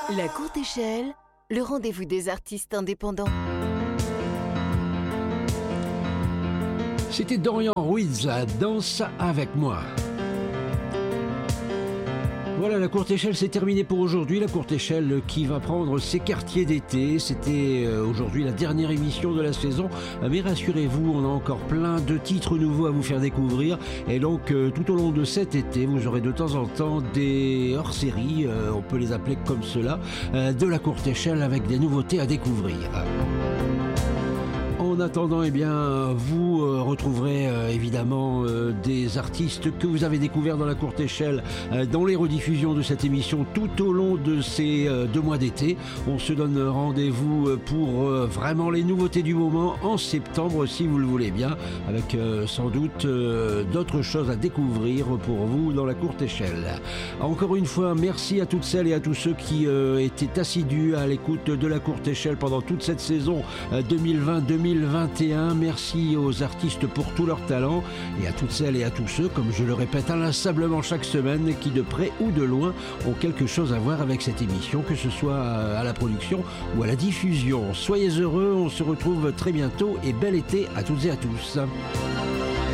La Courte Échelle, le rendez-vous des artistes indépendants. C'était Dorian Ruiz à Danse avec moi. Voilà, la Courte Échelle, c'est terminé pour aujourd'hui. La Courte Échelle qui va prendre ses quartiers d'été. C'était aujourd'hui la dernière émission de la saison. Mais rassurez-vous, on a encore plein de titres nouveaux à vous faire découvrir. Et donc, tout au long de cet été, vous aurez de temps en temps des hors-séries, on peut les appeler comme cela, de la Courte Échelle avec des nouveautés à découvrir. En attendant, eh bien, vous retrouverez évidemment des artistes que vous avez découverts dans la Courte Échelle dans les rediffusions de cette émission tout au long de ces 2 mois d'été. On se donne rendez-vous pour vraiment les nouveautés du moment en septembre, si vous le voulez bien, avec sans doute d'autres choses à découvrir pour vous dans la Courte Échelle. Encore une fois, merci à toutes celles et à tous ceux qui étaient assidus à l'écoute de la Courte Échelle pendant toute cette saison 2020-2021. Merci aux artistes pour tout leur talent et à toutes celles et à tous ceux, comme je le répète inlassablement chaque semaine, qui de près ou de loin ont quelque chose à voir avec cette émission, que ce soit à la production ou à la diffusion. Soyez heureux, on se retrouve très bientôt et bel été à toutes et à tous.